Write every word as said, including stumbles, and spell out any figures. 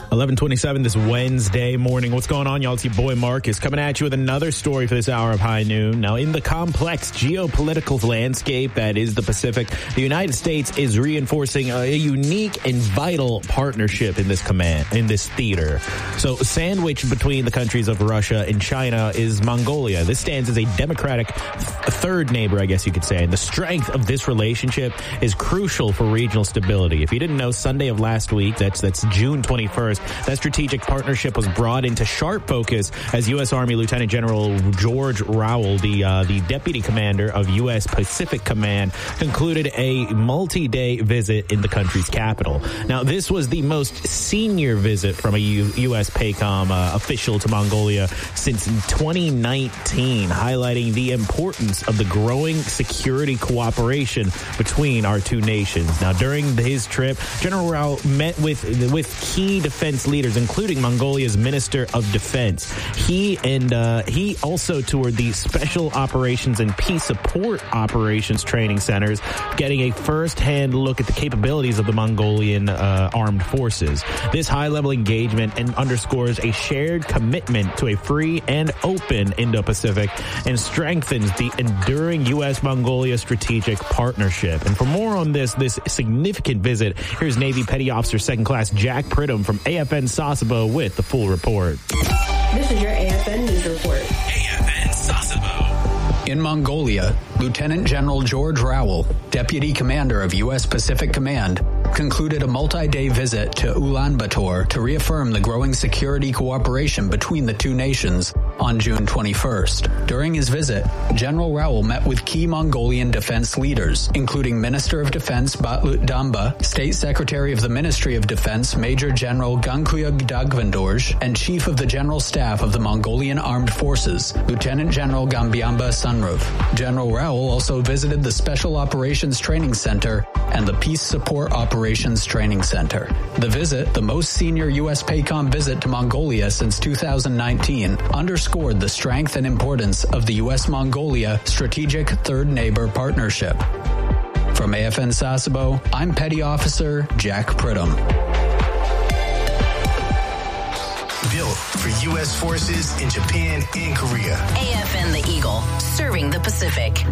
eleven twenty-seven this Wednesday morning. What's going on, y'all? It's your boy Marcus coming at you with another story for this hour of High Noon. Now, in the complex geopolitical landscape that is the Pacific, the United States is reinforcing a unique and vital partnership in this command, in this theater. So, sandwiched between the countries of Russia and China is Mongolia. This stands as a democratic third neighbor, I guess you could say. And the strength of this relationship is crucial for regional stability. If you didn't know, Sunday of last week, that's that's June twenty-first, that strategic partnership was brought into sharp focus as U S. Army Lieutenant General George Rowell, the uh, the deputy commander of U S. Pacific Command, concluded a multi-day visit in the country's capital. Now, this was the most senior visit from a U- U.S. PACOM uh, official to Mongolia since twenty nineteen, highlighting the importance of the growing security cooperation between our two nations. Now, during his trip, General Rowell met with with key defense leaders, including Mongolia's Minister of Defense. He and uh, he also toured the Special Operations and Peace Support Operations Training Centers, getting a first-hand look at the capabilities of the Mongolian uh, armed forces. This high-level engagement and underscores a shared commitment to a free and open Indo-Pacific and strengthens the enduring U S-Mongolia strategic partnership. And for more on this this significant visit, here's Navy Petty Officer Second Class Jack Pridham from A F N Sasebo with the full report. This is your A F N News Report. A F N Sasebo. In Mongolia, Lieutenant General George Rowell, Deputy Commander of U S. Pacific Command, concluded a multi-day visit to Ulaanbaatar to reaffirm the growing security cooperation between the two nations on June twenty-first. During his visit, General Rowell met with key Mongolian defense leaders, including Minister of Defense Batlut Damba, State Secretary of the Ministry of Defense Major General Gankuyug Dagvandorj, and Chief of the General Staff of the Mongolian Armed Forces, Lieutenant General Gambiamba Sunroof. General Rowell also visited the Special Operations Training Center and the Peace Support Operations Training Center. The visit, the most senior U S. PACOM visit to Mongolia since two thousand nineteen, underscored the strength and importance of the U S-Mongolia Strategic Third Neighbor Partnership. From A F N Sasebo, I'm Petty Officer Jack Pridham. Built for U S forces in Japan and Korea. A F N The Eagle, serving the Pacific.